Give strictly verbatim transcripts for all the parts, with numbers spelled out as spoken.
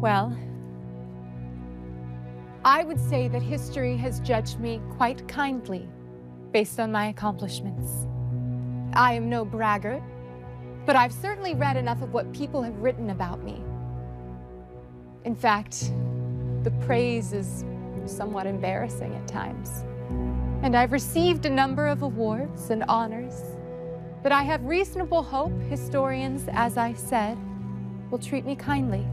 Well, I would say that history has judged me quite kindly based on my accomplishments. I am no braggart, but I've certainly read enough of what people have written about me. In fact, the praise is somewhat embarrassing at times. And I've received a number of awards and honors, but I have reasonable hope historians, as I said, will treat me kindly.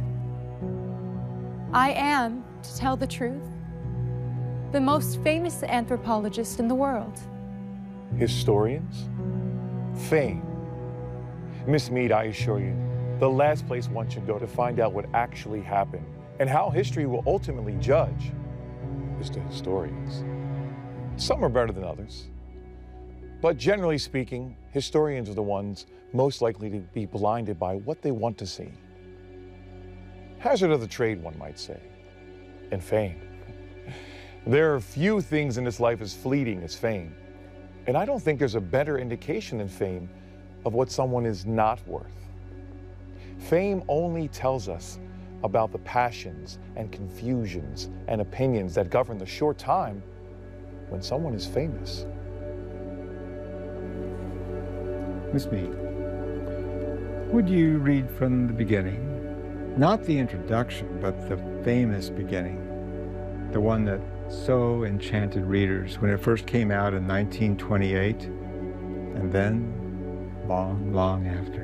I am, to tell the truth, the most famous anthropologist in the world. Historians? Fame. Miss Mead, I assure you, the last place one should go to find out what actually happened and how history will ultimately judge is to historians. Some are better than others, but generally speaking, historians are the ones most likely to be blinded by what they want to see. Hazard of the trade, one might say, and fame. There are few things in this life as fleeting as fame, and I don't think there's a better indication than fame of what someone is not worth. Fame only tells us about the passions and confusions and opinions that govern the short time when someone is famous. Miss Mead, would you read from the beginning? Not the introduction, but the famous beginning. The one that so enchanted readers when it first came out in nineteen twenty-eight, and then long, long after.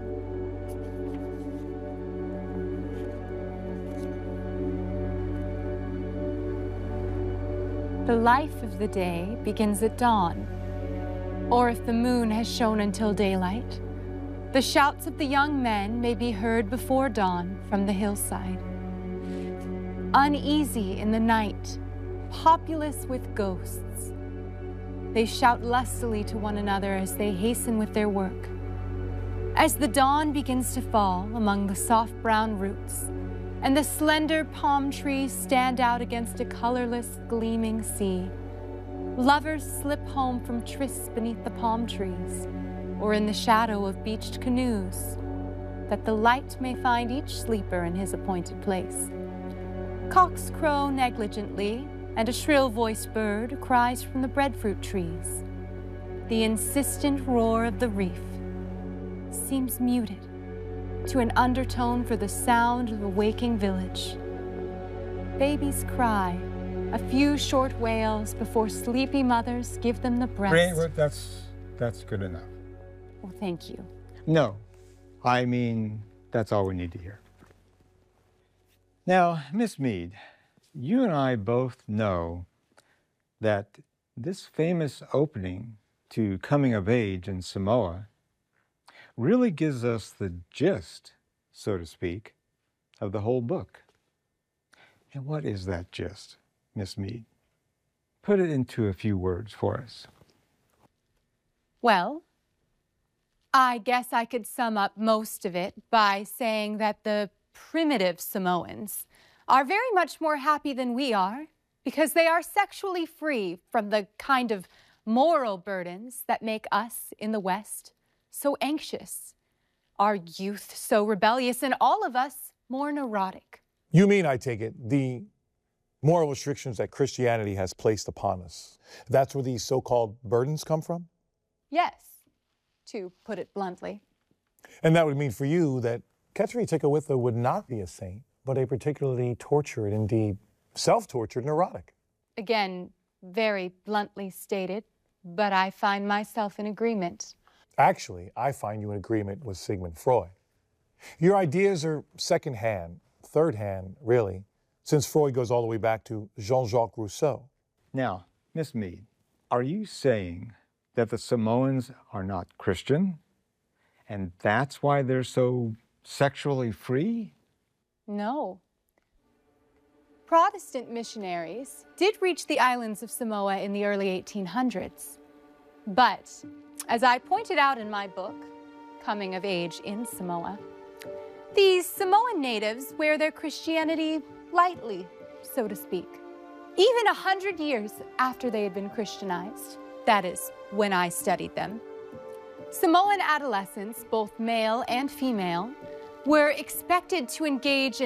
The life of the day begins at dawn, or if the moon has shone until daylight, the shouts of the young men may be heard before dawn from the hillside. Uneasy in the night, populous with ghosts, they shout lustily to one another as they hasten with their work. As the dawn begins to fall among the soft brown roots, and the slender palm trees stand out against a colorless, gleaming sea, lovers slip home from trysts beneath the palm trees, or in the shadow of beached canoes, that the light may find each sleeper in his appointed place. Cocks crow negligently, and a shrill-voiced bird cries from the breadfruit trees. The insistent roar of the reef seems muted to an undertone for the sound of a waking village. Babies cry, a few short wails before sleepy mothers give them the breast. Great, that's, that's good enough. Well, thank you. No, I mean, that's all we need to hear. Now, Miss Mead, you and I both know that this famous opening to Coming of Age in Samoa really gives us the gist, so to speak, of the whole book. And what is that gist, Miss Mead? Put it into a few words for us. Well, I guess I could sum up most of it by saying that the primitive Samoans are very much more happy than we are because they are sexually free from the kind of moral burdens that make us in the West so anxious, our youth so rebellious, and all of us more neurotic. You mean, I take it, the moral restrictions that Christianity has placed upon us. That's where these so-called burdens come from? Yes, to put it bluntly. And that would mean for you that Khetsri Tikawitha would not be a saint, but a particularly tortured, indeed self-tortured neurotic. Again, very bluntly stated, but I find myself in agreement. Actually, I find you in agreement with Sigmund Freud. Your ideas are second-hand, third-hand, really, since Freud goes all the way back to Jean-Jacques Rousseau. Now, Miss Mead, are you saying that the Samoans are not Christian, and that's why they're so sexually free? No. Protestant missionaries did reach the islands of Samoa in the early eighteen hundreds. But, as I pointed out in my book, Coming of Age in Samoa, these Samoan natives wear their Christianity lightly, so to speak. Even a hundred years after they had been Christianized, that is, when I studied them, Samoan adolescents, both male and female, were expected to engage in